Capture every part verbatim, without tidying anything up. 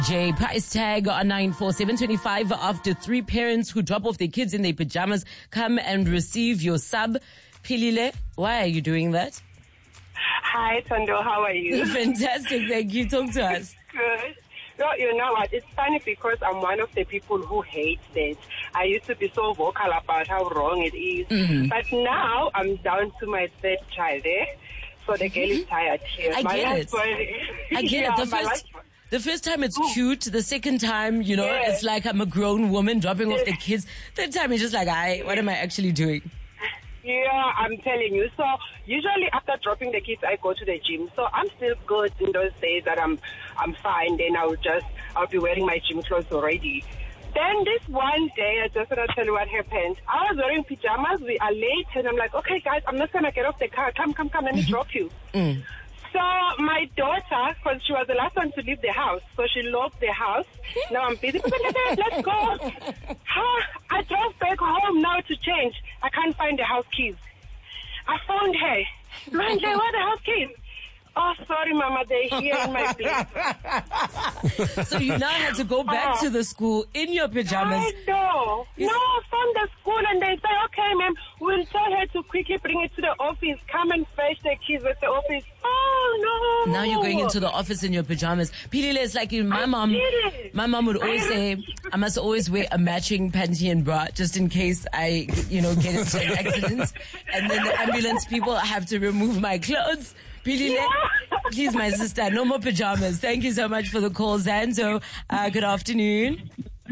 J price tag on nine four seven twenty-five after three parents who drop off their kids in their pajamas come and receive your sub. Pilile, why are you doing that? Hi, Tondo. How are you? Fantastic. Thank you. Talk to us. Good. No, you know what? It's funny because I'm one of the people who hate that. I used to be so vocal about how wrong it is. Mm-hmm. But now I'm down to my third child, eh? So the girl is tired here. I my get it. One, I get yeah, it. The first, the first time it's Ooh. cute. The second time, you know, yes. it's like I'm a grown woman dropping yes. off the kids. Third time it's just like, I, what am I actually doing? Yeah, I'm telling you. So usually after dropping the kids, I go to the gym. So I'm still good in those days that I'm, I'm fine. Then I'll just, I'll be wearing my gym clothes already. Then this one day, I just want to tell you what happened. I was wearing pajamas. We are late, and I'm like, okay, guys, I'm not gonna get off the car. Come, come, come. Let me drop you. Mm. So my daughter, because she was the last one to leave the house, so she locked the house. Now I'm busy. Let's go. Huh? I drove back home now to change. I can't find the house keys. I found her. Manje, where are the house keys? Oh, sorry, Mama, they're here in my place. So you now had to go back oh. to the school in your pajamas. I know. You no, from the school, and they say, okay, ma'am, we'll tell her to quickly bring it to the office. Come and fetch the keys at the office. Oh, no. Now you're going into the office in your pajamas. Pilile, it's like my I mom, did it. my mom would always say, I must always wear a matching panty and bra just in case I, you know, get into an accident. And then the ambulance people have to remove my clothes. Pilile, yeah. Please, my sister, no more pajamas. Thank you so much for the call, Zanzo. Uh, good afternoon.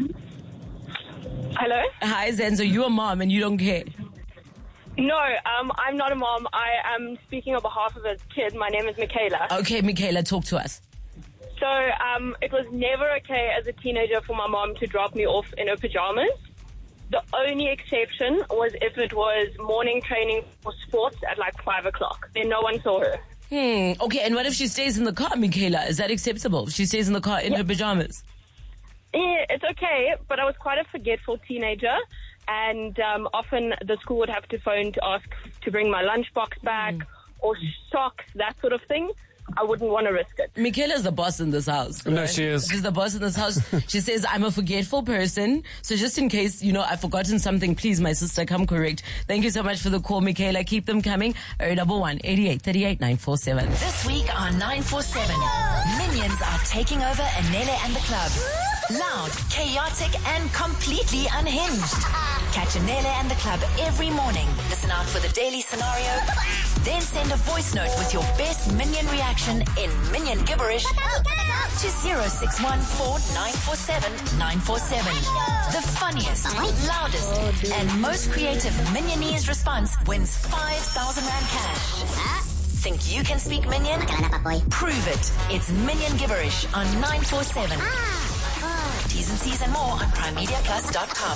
Hello? Hi, Zanzo. You're a mom and you don't care. No, um, I'm not a mom. I am speaking on behalf of a kid. My name is Michaela. Okay, Michaela, talk to us. So um, it was never okay as a teenager for my mom to drop me off in her pajamas. The only exception was if it was morning training for sports at like five o'clock. Then no one saw her. Hmm. Okay, and what if she stays in the car, Michaela? Is that acceptable? If she stays in the car in yeah. her pajamas? Yeah, it's okay, but I was quite a forgetful teenager, and um, often the school would have to phone to ask to bring my lunchbox back mm. or socks, that sort of thing. I wouldn't want to risk it. Michaela's the boss in this house. Right? No, she is. She's the boss in this house. She says, I'm a forgetful person. So just in case, you know, I've forgotten something, please, my sister, come correct. Thank you so much for the call, Michaela. Keep them coming. oh double one, eighty-eight, thirty-eight, nine four seven. This week on nine four seven, Minions are taking over Anele and the club. Loud, chaotic, and completely unhinged. Catch Anele and the club every morning. Listen out for the daily scenario. Then send a voice note with your best Minion reaction in Minion gibberish to zero six one four nine four seven nine four seven. The funniest, loudest, and most creative Minionese response wins five thousand rand cash. Think you can speak Minion? Prove it. It's Minion gibberish on nine four seven. T's and C's and more on prime media plus dot com.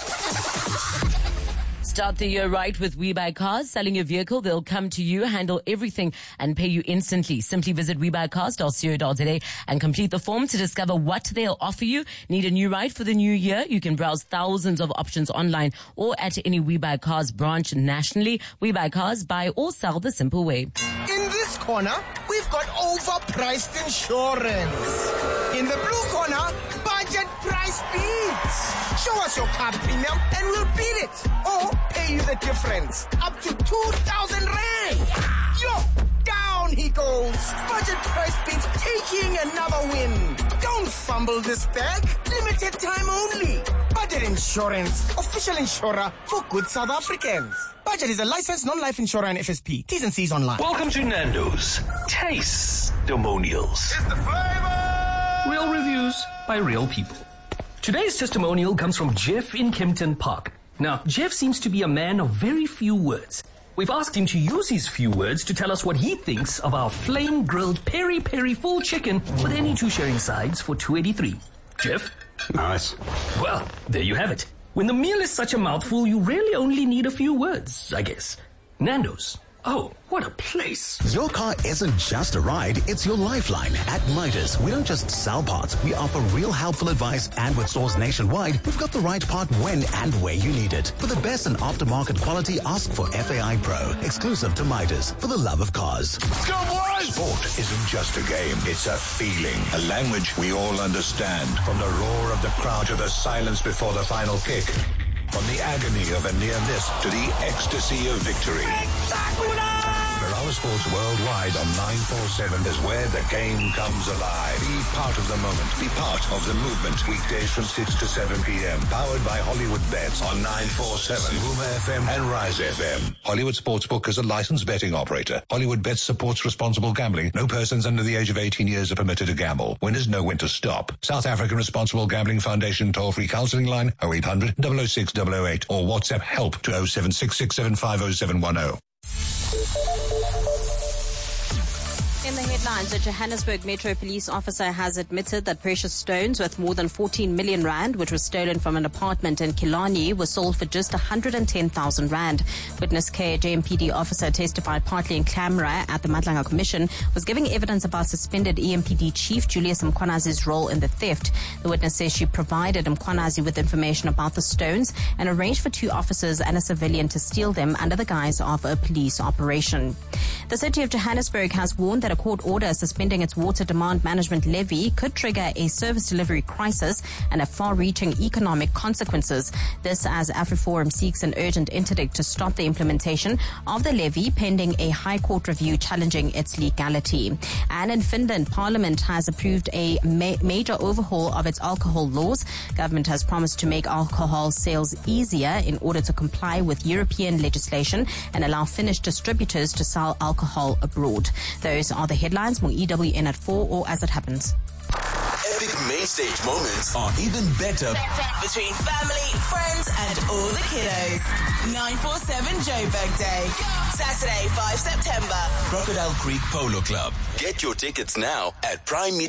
Start the year right with We Buy Cars. Selling your vehicle, they'll come to you, handle everything, and pay you instantly. Simply visit we buy cars dot co dot za and complete the form to discover what they'll offer you. Need a new ride for the new year? You can browse thousands of options online or at any We Buy Cars branch nationally. We Buy Cars, buy or sell the simple way. In this corner, we've got overpriced insurance. In the blue corner, budget price beats. Show us your car premium and we'll beat it. Or pay you the difference. Up to two thousand rand. Yo, down he goes. Budget price beats taking another win. Don't fumble this bag. Limited time only. Budget Insurance. Official insurer for good South Africans. Budget is a licensed non-life insurer and F S P. T's and C's online. Welcome to Nando's Taste-Demonials. It's the flavor. Real reviews by real people. Today's testimonial comes from Jeff in Kempton Park. Now, Jeff seems to be a man of very few words. We've asked him to use his few words to tell us what he thinks of our flame-grilled peri-peri full chicken with any two sharing sides for two eighty-three. Jeff? Nice. Well, there you have it. When the meal is such a mouthful, you really only need a few words, I guess. Nando's. Oh, what a place. Your car isn't just a ride, it's your lifeline. At Midas, we don't just sell parts, we offer real helpful advice, and with stores nationwide, we've got the right part when and where you need it. For the best in aftermarket quality, ask for F A I Pro, exclusive to Midas, for the love of cars. Go boys! Sport isn't just a game, it's a feeling, a language we all understand. From the roar of the crowd to the silence before the final kick. From the agony of a near miss to the ecstasy of victory. Ferrara Sports Worldwide on nine forty-seven is where the game comes alive. Be part of the moment. Be part of the movement. Weekdays from six to seven p.m. Powered by Hollywood Bets on nine forty-seven, Rumour F M and Rise F M. Hollywood Sportsbook is a licensed betting operator. Hollywood Bets supports responsible gambling. No persons under the age of eighteen years are permitted to gamble. Winners know when to stop. South African Responsible Gambling Foundation toll-free counselling line oh eight hundred, double oh six, double oh eight or WhatsApp help to oh seven six six seven five oh seven one oh. In the headlines, a Johannesburg Metro Police officer has admitted that precious stones worth more than fourteen million rand, which was stolen from an apartment in Killarney, were sold for just one hundred ten thousand rand. Witness K, a J M P D officer, testified partly in camera at the Matlanga Commission, was giving evidence about suspended E M P D Chief Julius Mkwanazi's role in the theft. The witness says she provided Mkwanazi with information about the stones and arranged for two officers and a civilian to steal them under the guise of a police operation. The city of Johannesburg has warned that a court order suspending its water demand management levy could trigger a service delivery crisis and have far-reaching economic consequences. This as AfriForum seeks an urgent interdict to stop the implementation of the levy pending a High Court review challenging its legality. And in Finland, Parliament has approved a ma- major overhaul of its alcohol laws. Government has promised to make alcohol sales easier in order to comply with European legislation and allow Finnish distributors to sell alcohol abroad. Those are the headlines. More E W N at four or as it happens. Epic main stage moments are even better between family, friends, and all the kiddos. nine forty-seven Joburg Day. Saturday, the fifth of September. Crocodile Creek Polo Club. Get your tickets now at Prime Media.